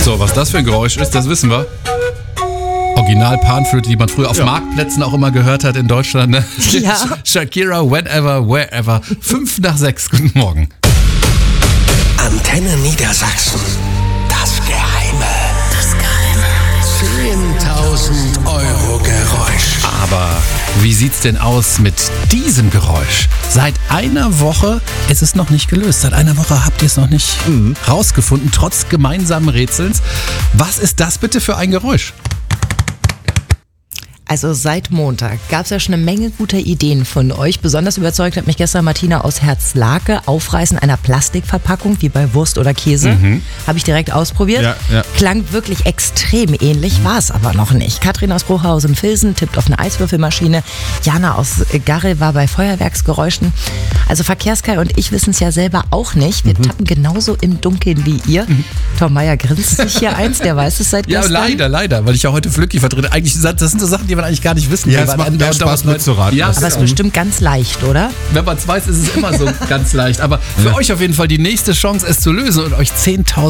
So, was das für ein Geräusch ist, das wissen wir. Original Panflöte, die man früher auf Marktplätzen auch immer gehört hat in Deutschland. Ne? Ja. Shakira, whenever, wherever. 5:05. Guten Morgen. Antenne Niedersachsen. Das Geheime. 10.000 Euro Geräusch. Aber wie sieht's denn aus mit diesem Geräusch? Seit einer Woche ist es noch nicht gelöst. Seit einer Woche habt ihr es noch nicht rausgefunden, trotz gemeinsamen Rätselns. Was ist das bitte für ein Geräusch? Also seit Montag gab es ja schon eine Menge guter Ideen von euch. Besonders überzeugt hat mich gestern Martina aus Herzlake. Aufreißen einer Plastikverpackung, wie bei Wurst oder Käse. Habe ich direkt ausprobiert. Ja. Klang wirklich extrem ähnlich, war es aber noch nicht. Katrin aus Bruchhausen-Vilsen tippt auf eine Eiswürfelmaschine. Jana aus Garrel war bei Feuerwerksgeräuschen. Also Verkehrskai und ich wissen es ja selber auch nicht. Wir tappen genauso im Dunkeln wie ihr. Tom Meyer grinst sich hier eins, der weiß es seit gestern. Ja, leider, weil ich ja heute Flücki vertrete. Eigentlich, das sind so Sachen, die man eigentlich gar nicht wissen Ja, will. es macht mehr Spaß mitzuraten. Ja, Aber es ist bestimmt ganz leicht, oder? wenn man es weiß, ist es immer so ganz leicht. Aber für euch auf jeden Fall die nächste Chance, es zu lösen und euch 10.000